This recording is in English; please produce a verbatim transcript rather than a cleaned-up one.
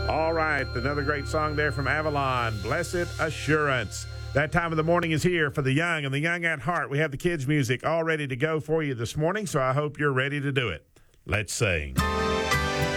All right, another great song there from Avalon, Blessed Assurance. That time of the morning is here for the young and the young at heart. We have the kids' music all ready to go for you this morning, so I hope you're ready to do it. Let's sing.